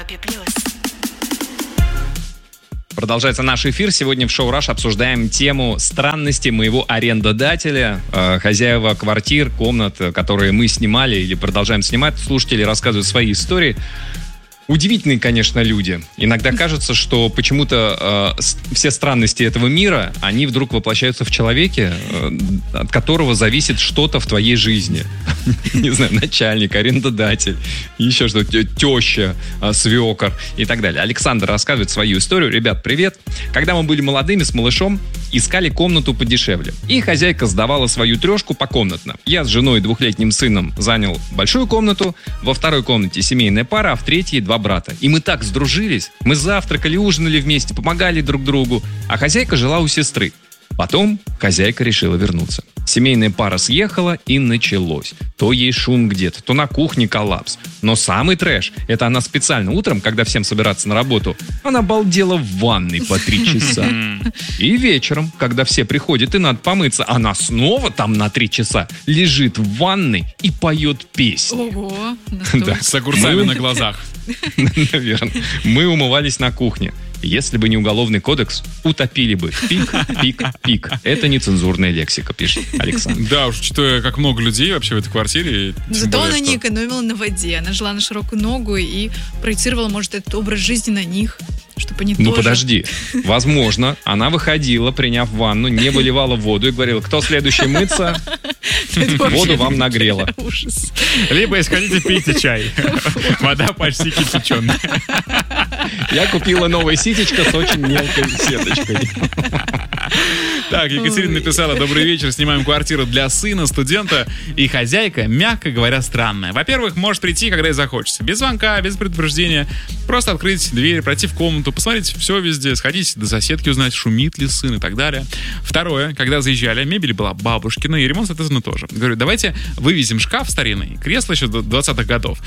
Европе+. Продолжается наш эфир. Сегодня в шоу «Раш» обсуждаем тему странности моего арендодателя. Хозяева квартир, комнат, которые мы снимали или продолжаем снимать. Слушатели рассказывают свои истории. Удивительные, конечно, люди. Иногда кажется, что почему-то все странности этого мира, они вдруг воплощаются в человеке, от которого зависит что-то в твоей жизни. Не знаю, начальник, арендодатель, еще что-то, теща, свекор и так далее. Александр рассказывает свою историю. Ребят, привет. Когда мы были молодыми с малышом, искали комнату подешевле. И хозяйка сдавала свою трешку покомнатно. Я с женой и 2-летним сыном занял большую комнату, во второй комнате семейная пара, а в третьей 2 брата. И мы так сдружились. Мы завтракали, ужинали вместе, помогали друг другу. А хозяйка жила у сестры. Потом хозяйка решила вернуться. Семейная пара съехала, и началось. То ей шум где-то, то на кухне коллапс. Но самый трэш — это она специально утром, когда всем собираться на работу, она балдела в ванной по 3 часа. И вечером, когда все приходят и надо помыться, она снова там на 3 часа лежит в ванной и поет песни. Ого, да. С огурцами на глазах. Наверное. Мы умывались на кухне. Если бы не уголовный кодекс, утопили бы. Пик, пик, пик. Это нецензурная лексика, пишет Александр. Да, уж учитывая, как много людей вообще в этой квартире. Зато она не экономила на воде. Она жила на широкую ногу и проецировала, может, этот образ жизни на них, чтобы они тоже... Ну подожди. Возможно, она выходила, приняв ванну, не выливала воду и говорила: кто следующий мыться, воду вам нагрела. Ужас. Либо, если хотите, пейте чай. Вода почти кипяченая. Я купила новое ситечко с очень мелкой сеточкой. Так, Екатерина написала: добрый вечер, снимаем квартиру для сына, студента. И хозяйка, мягко говоря, странная. Во-первых, может прийти, когда ей захочется. Без звонка, без предупреждения. Просто открыть дверь, пройти в комнату, посмотреть все везде, сходить до соседки, узнать, шумит ли сын и так далее. Второе, когда заезжали, мебель была бабушкина, и ремонт, соответственно, тоже. Говорю, давайте вывезем шкаф старинный, кресло еще 20-х годов,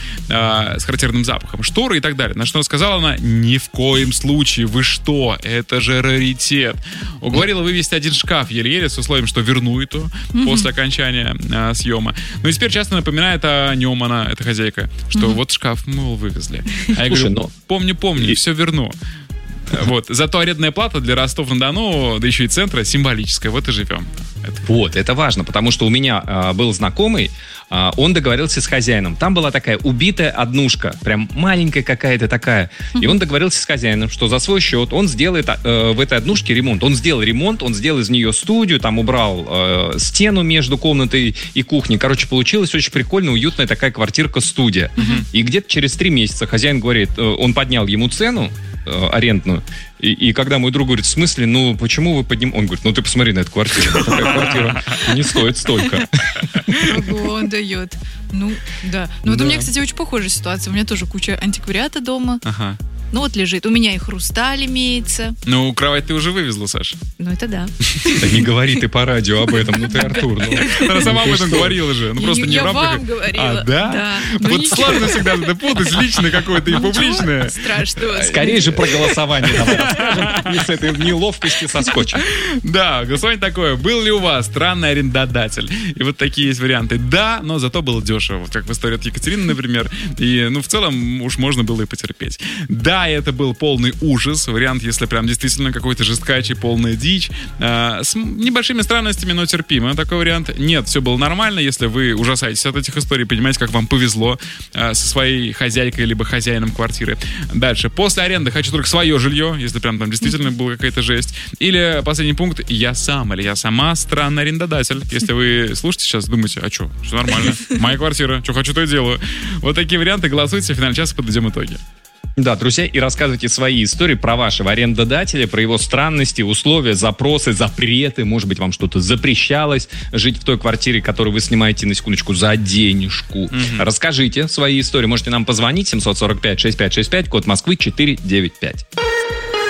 с характерным запахом, шторы и так далее. На что сказала она: ни в коем случае, вы что, это же раритет. Уговорила вывести один шкаф еле-еле с условием, что верну это после окончания съема. Ну и теперь часто напоминает о нем она, эта хозяйка, что вот шкаф, мол, вывезли. А я говорю, помню, все верну. Вот. Зато арендная плата для Ростов-на-Дону, да еще и центра, символическая. Вот и живем. Вот, это важно, потому что у меня был знакомый, он договорился с хозяином. Там была такая убитая однушка, прям маленькая какая-то такая. И он договорился с хозяином, что за свой счет он сделает в этой однушке ремонт. Он сделал ремонт, он сделал из нее студию, там убрал стену между комнатой и кухней. Короче, получилась очень прикольная, уютная такая квартирка-студия. И где-то через 3 месяца хозяин говорит, он поднял ему цену арендную. И когда мой друг говорит: в смысле, ну почему вы поднимаете? Он говорит: ну ты посмотри на эту квартиру. Такая квартира не стоит столько. Ого, он дает. Ну, да. Ну вот у меня, кстати, очень похожая ситуация. У меня тоже куча антиквариата дома. Ага. Ну вот лежит. У меня и хрусталь имеется. Ну, кровать ты уже вывезла, Саша. Ну это да. Да не говори ты по радио об этом, ну ты, Артур. Она сама об этом говорила же. Ну просто не в рамках... Я вам говорила. А, да? Да. Вот сложно всегда это путать, личное какое-то и публичное. Страшного. Скорее же про голосование давай расскажем, и с этой неловкости соскочим. Да, голосование такое. Был ли у вас странный арендодатель? И вот такие есть варианты. Да, но зато было дешево. Вот как в истории от Екатерины, например. И, ну, в целом, уж можно было и потерпеть. Да, это был полный ужас. Вариант, если прям действительно какой-то жесткачий, полная дичь. С небольшими странностями, но терпимо. Такой вариант. Нет, все было нормально. Если вы ужасаетесь от этих историй, понимаете, как вам повезло со своей хозяйкой либо хозяином квартиры. Дальше. После аренды хочу только свое жилье, если прям там действительно была какая-то жесть. Или последний пункт: я сам или я сама странный арендодатель. Если вы слушаете сейчас, думаете: а что, все нормально, моя квартира, что хочу, то и делаю. Вот такие варианты. Голосуйте, в финале часа подведем итоги. Да, друзья, и рассказывайте свои истории про вашего арендодателя, про его странности, условия, запросы, запреты. Может быть, вам что-то запрещалось жить в той квартире, которую вы снимаете, на секундочку, за денежку. Расскажите свои истории. Можете нам позвонить 745-6565, код Москвы 495.